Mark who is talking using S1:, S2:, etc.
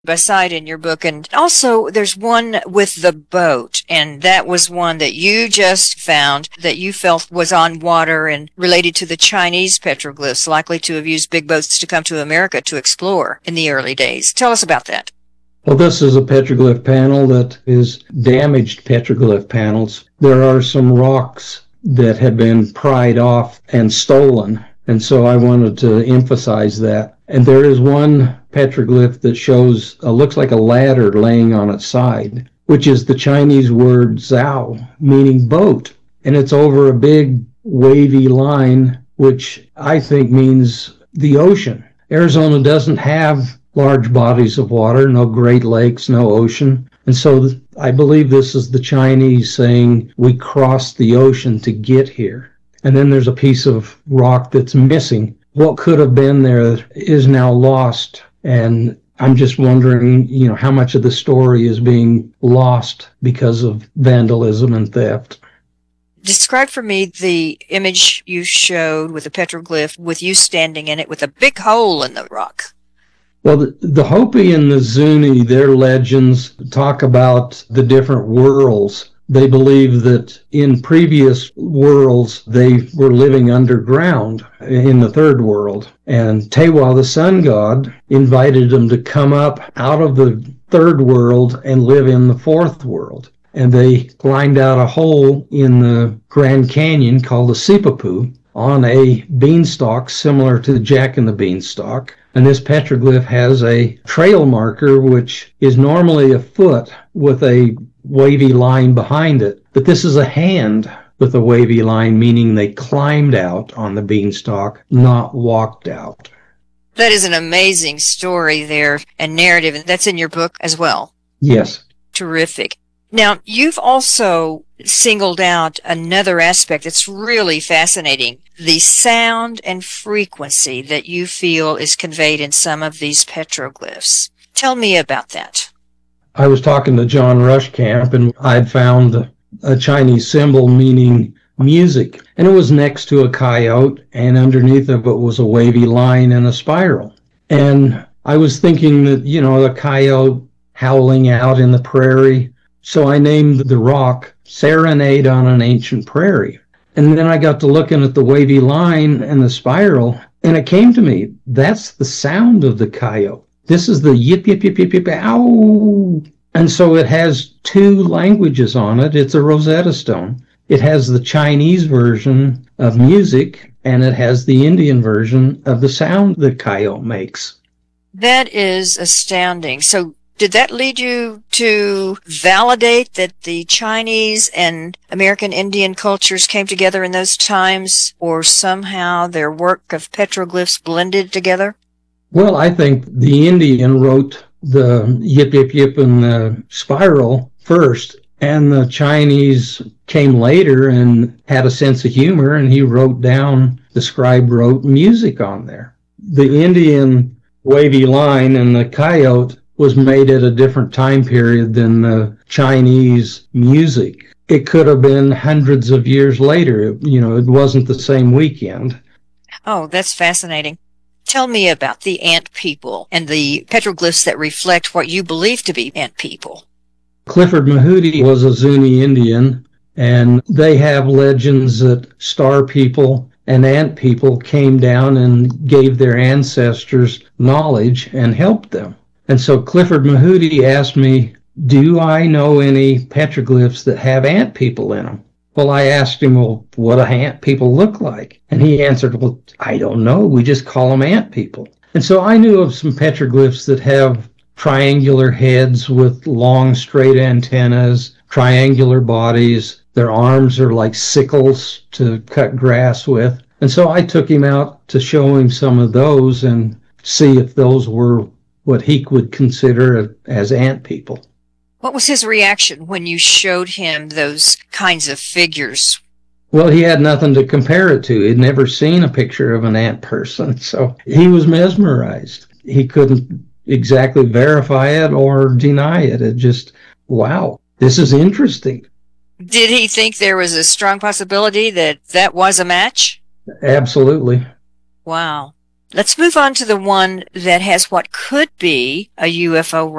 S1: by side in your book. And also there's one with the boat, and that was one that you just found that you felt was on water and related to the Chinese petroglyphs, likely to have used big boats to come to America to explore in the early days. Tell us about that.
S2: Well, this is a petroglyph panel that is damaged petroglyph panels. There are some rocks that have been pried off and stolen, and so I wanted to emphasize that. And there is one petroglyph that shows, looks like a ladder laying on its side, which is the Chinese word zhao, meaning boat. And it's over a big wavy line, which I think means the ocean. Arizona doesn't have large bodies of water, no Great Lakes, no ocean. And so I believe this is the Chinese saying, we crossed the ocean to get here. And then there's a piece of rock that's missing. What could have been there is now lost. And I'm just wondering, how much of the story is being lost because of vandalism and theft.
S1: Describe for me the image you showed with the petroglyph, with you standing in it with a big hole in the rock.
S2: Well, the Hopi and the Zuni, their legends talk about the different worlds. They believe that in previous worlds, they were living underground in the third world. And Tewa, the sun god, invited them to come up out of the third world and live in the fourth world. And they climbed out a hole in the Grand Canyon called the Sipapu on a beanstalk similar to Jack and the Beanstalk. And this petroglyph has a trail marker, which is normally a foot with a wavy line behind it. But this is a hand with a wavy line, meaning they climbed out on the beanstalk, not walked out.
S1: That is an amazing story there and narrative, and that's in your book as well.
S2: Yes.
S1: Terrific. Now, you've also singled out another aspect that's really fascinating, the sound and frequency that you feel is conveyed in some of these petroglyphs. Tell me about that.
S2: I was talking to John Rushcamp, and I'd found a Chinese symbol meaning music, and it was next to a coyote, and underneath of it was a wavy line and a spiral. And I was thinking that, a coyote howling out in the prairie. So I named the rock Serenade on an Ancient Prairie. And then I got to looking at the wavy line and the spiral, and it came to me, that's the sound of the coyote. This is the yip, yip, yip, yip, yip, ow. And so it has two languages on it. It's a Rosetta Stone. It has the Chinese version of music, and it has the Indian version of the sound the coyote makes.
S1: That is astounding. So did that lead you to validate that the Chinese and American Indian cultures came together in those times, or somehow their work of petroglyphs blended together?
S2: Well, I think the Indian wrote the yip, yip, yip and the spiral first, and the Chinese came later and had a sense of humor, and the scribe wrote music on there. The Indian wavy line and the coyote was made at a different time period than the Chinese music. It could have been hundreds of years later. It wasn't the same weekend.
S1: Oh, that's fascinating. Tell me about the ant people and the petroglyphs that reflect what you believe to be ant people.
S2: Clifford Mahooty was a Zuni Indian, and they have legends that star people and ant people came down and gave their ancestors knowledge and helped them. And so Clifford Mahooty asked me, do I know any petroglyphs that have ant people in them? Well, I asked him, what do ant people look like? And he answered, I don't know. We just call them ant people. And so I knew of some petroglyphs that have triangular heads with long, straight antennas, triangular bodies. Their arms are like sickles to cut grass with. And so I took him out to show him some of those and see if those were what he would consider as ant people.
S1: What was his reaction when you showed him those kinds of figures?
S2: Well, he had nothing to compare it to. He'd never seen a picture of an ant person, so he was mesmerized. He couldn't exactly verify it or deny it. It just, wow, this is interesting.
S1: Did he think there was a strong possibility that that was a match?
S2: Absolutely.
S1: Wow. Let's move on to the one that has what could be a UFO